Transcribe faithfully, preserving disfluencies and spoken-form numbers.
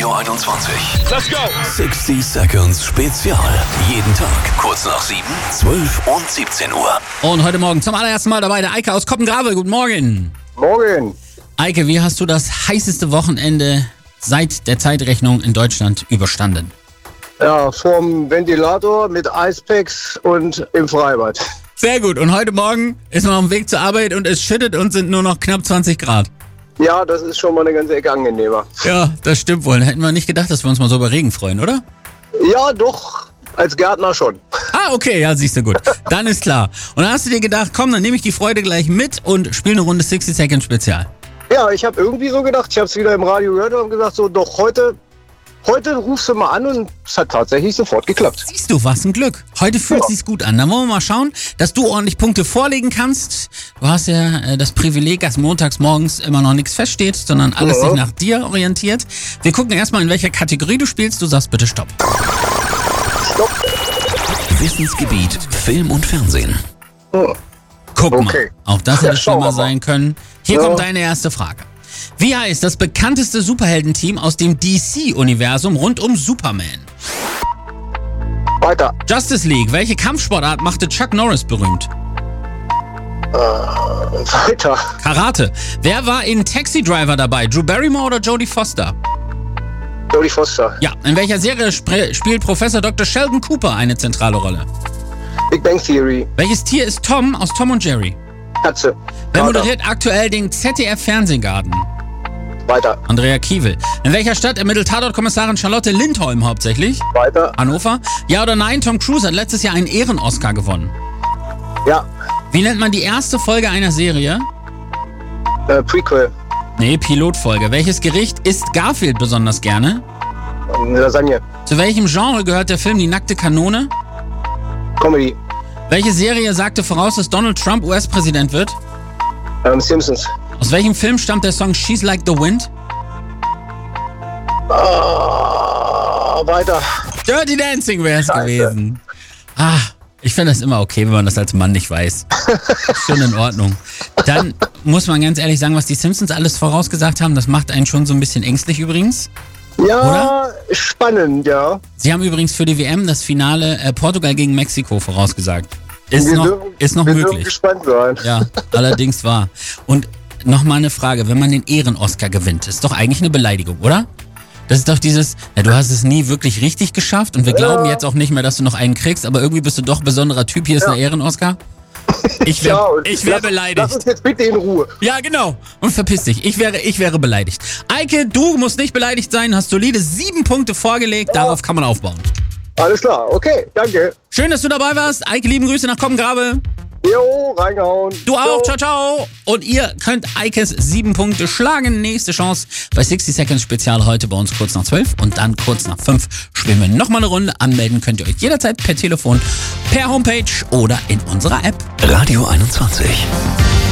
Radio einundzwanzig. Let's go! sixty Seconds Spezial. Jeden Tag kurz nach sieben, zwölf und siebzehn Uhr. Und heute Morgen zum allerersten Mal dabei der Eike aus Koppengrave. Guten Morgen. Morgen. Eike, wie hast du das heißeste Wochenende seit der Zeitrechnung in Deutschland überstanden? Ja, vorm Ventilator mit Eispacks und im Freibad. Sehr gut. Und heute Morgen ist man auf dem Weg zur Arbeit und es schüttet und sind nur noch knapp zwanzig Grad. Ja, das ist schon mal eine ganze Ecke angenehmer. Ja, das stimmt wohl. Da hätten wir nicht gedacht, dass wir uns mal so über Regen freuen, oder? Ja, doch. Als Gärtner schon. Ah, okay, ja, siehst du, gut. Dann ist klar. Und dann hast du dir gedacht, komm, dann nehme ich die Freude gleich mit und spiele eine Runde sixty Seconds Spezial. Ja, ich habe irgendwie so gedacht, ich habe es wieder im Radio gehört und habe gesagt, so, doch heute, heute rufst du mal an und es hat tatsächlich sofort geklappt. Siehst du, was ein Glück. Heute fühlt Ja. sich's gut an. Dann wollen wir mal schauen, dass du ordentlich Punkte vorlegen kannst. Du hast ja äh, das Privileg, dass montags morgens immer noch nichts feststeht, sondern alles Ja. sich nach dir orientiert. Wir gucken erstmal, in welcher Kategorie du spielst. Du sagst bitte Stopp. Stopp. Wissensgebiet Film und Fernsehen. Hm. Guck Okay. mal, auch das Ja, hätte schauen schlimmer wir mal. sein können. Hier Ja. kommt deine erste Frage. Wie heißt das bekannteste Superheldenteam aus dem D C-Universum rund um Superman? Weiter. Justice League. Welche Kampfsportart machte Chuck Norris berühmt? Äh, weiter. Karate. Wer war in Taxi Driver dabei? Drew Barrymore oder Jodie Foster? Jodie Foster. Ja. In welcher Serie spr- spielt Professor Doktor Sheldon Cooper eine zentrale Rolle? Big Bang Theory. Welches Tier ist Tom aus Tom und Jerry? Katze. Wer Kater. moderiert aktuell den Z D F-Fernsehgarten? Weiter. Andrea Kiewel. In welcher Stadt ermittelt Tatortkommissarin Charlotte Lindholm hauptsächlich? Weiter. Hannover? Ja oder nein, Tom Cruise hat letztes Jahr einen Ehren-Oscar gewonnen. Ja. Wie nennt man die erste Folge einer Serie? Äh, Prequel. Nee, Pilotfolge. Welches Gericht isst Garfield besonders gerne? Lasagne. Zu welchem Genre gehört der Film Die nackte Kanone? Comedy. Welche Serie sagte voraus, dass Donald Trump U S-Präsident wird? Ähm, Simpsons. Aus welchem Film stammt der Song She's Like the Wind? Ah, weiter. Dirty Dancing wäre es Scheiße. gewesen. Ah, ich finde das immer okay, wenn man das als Mann nicht weiß. Schon in Ordnung. Dann muss man ganz ehrlich sagen, was die Simpsons alles vorausgesagt haben, das macht einen schon so ein bisschen ängstlich übrigens. Ja, Oder? spannend, ja. Sie haben übrigens für die W M das Finale äh, Portugal gegen Mexiko vorausgesagt. Ist Wir noch, dürfen- ist noch wir dürfen möglich. gespannt sein. Ja, allerdings wahr. Und nochmal eine Frage, wenn man den Ehren-Oscar gewinnt, ist doch eigentlich eine Beleidigung, oder? Das ist doch dieses, ja, du hast es nie wirklich richtig geschafft und wir glauben jetzt auch nicht mehr, dass du noch einen kriegst, aber irgendwie bist du doch ein besonderer Typ, hier ist Ja. der Ehren-Oscar. Ich Ja, wäre und ich wär lass- beleidigt. Lass uns jetzt bitte in Ruhe. Ja, genau. Und verpiss dich. Ich wäre, ich wäre beleidigt. Eike, du musst nicht beleidigt sein, hast solide sieben Punkte vorgelegt, darauf kann man aufbauen. Alles klar, okay, danke. Schön, dass du dabei warst. Eike, lieben Grüße nach Koppengrabe. Jo, reingehauen. Du auch, ciao, ciao. Und ihr könnt Eikes sieben Punkte schlagen. Nächste Chance bei sixty Seconds Spezial heute bei uns kurz nach zwölf und dann kurz nach fünf spielen wir nochmal eine Runde. Anmelden könnt ihr euch jederzeit per Telefon, per Homepage oder in unserer App. Radio einundzwanzig.